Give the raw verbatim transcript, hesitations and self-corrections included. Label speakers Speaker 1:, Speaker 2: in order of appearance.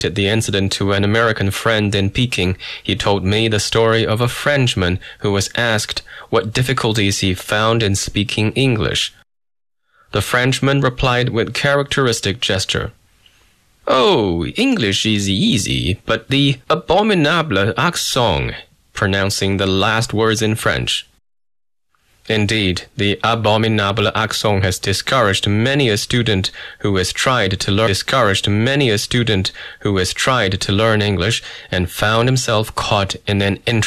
Speaker 1: the incident to an American friend in Peking, he told me the story of a Frenchman who was asked what difficulties he found in speaking English. The Frenchman replied with characteristic gesture, "Oh, English is easy, but the abominable accent," pronouncing the last words in French. Indeed, the abominable accent has discouraged many a student who has tried to learn discouraged many a student who has tried to learn English and found himself caught in an